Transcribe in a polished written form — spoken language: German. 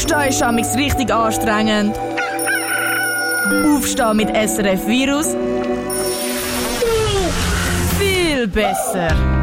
Aufstehen ist amigs richtig anstrengend. Aufstehen mit SRF Virus. Viel besser.